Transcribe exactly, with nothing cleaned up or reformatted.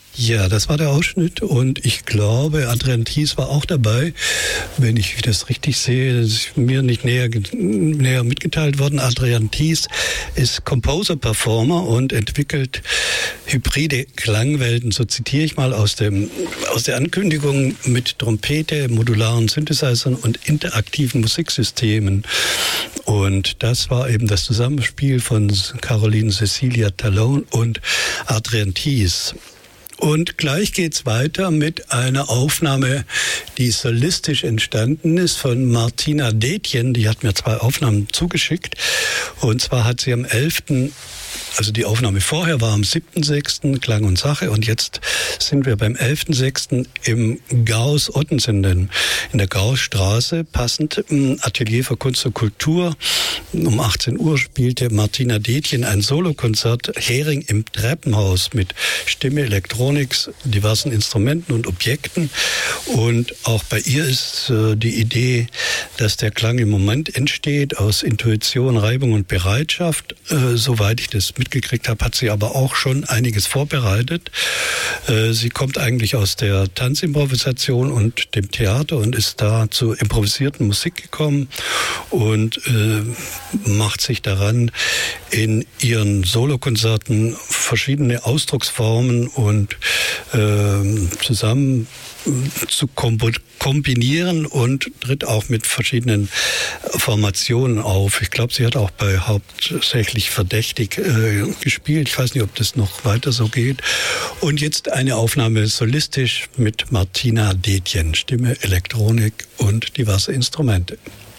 Ja, das war der Ausschnitt und ich glaube, Adrian Thies war auch dabei, wenn ich das richtig sehe. Das ist mir nicht näher, näher mitgeteilt worden. Adrian Thies ist Composer-Performer und entwickelt hybride Klangwelten. So zitiere ich mal aus, dem, aus der Ankündigung mit Trompete, modularen Synthesizern und interaktiven Musiksystemen. Und das war eben das Zusammenspiel von Caroline Cecilia Talon und Adrian Thies. Und gleich geht's weiter mit einer Aufnahme, die solistisch entstanden ist von Martina Detjen. Die hat mir zwei Aufnahmen zugeschickt. Und zwar hat sie am elften Also die Aufnahme vorher war am siebten sechsten Klang und Sache und jetzt sind wir beim elften sechsten im Gauss Ottensen, in der Gaussstraße, passend im Atelier für Kunst und Kultur. Um achtzehn Uhr spielte Martina Detjen ein Solokonzert Hering im Treppenhaus mit Stimme, Elektronik, diversen Instrumenten und Objekten. Und auch bei ihr ist äh, die Idee, dass der Klang im Moment entsteht aus Intuition, Reibung und Bereitschaft. Äh, soweit ich das mitgekriegt habe, hat sie aber auch schon einiges vorbereitet. Äh, sie kommt eigentlich aus der Tanzimprovisation und dem Theater und ist da zu improvisierten Musik gekommen und äh, macht sich daran, in ihren Solokonzerten verschiedene Ausdrucksformen und äh, zusammen zu kombinieren und tritt auch mit verschiedenen Formationen auf. Ich glaube, sie hat auch bei Hauptsächlich Verdächtig äh, gespielt. Ich weiß nicht, ob das noch weiter so geht. Und jetzt eine Aufnahme solistisch mit Martina Detjen. Stimme, Elektronik und diverse Instrumente.